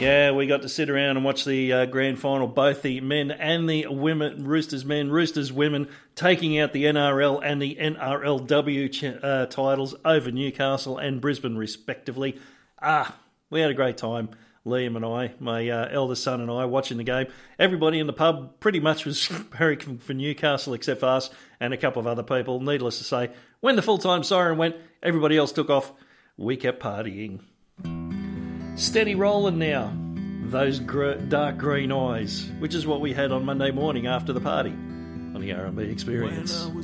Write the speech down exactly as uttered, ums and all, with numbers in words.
Yeah, we got to sit around and watch the uh, grand final, both the men and the women, Roosters men, Roosters women, taking out the N R L and the N R L W ch- uh, titles over Newcastle and Brisbane, respectively. Ah, we had a great time, Liam and I, my uh, eldest son and I, watching the game. Everybody in the pub pretty much was barracking for Newcastle except for us and a couple of other people. Needless to say, when the full-time siren went, everybody else took off. We kept partying. Steady rolling now. Those gr- dark green eyes, which is what we had on Monday morning after the party on the R and B Experience.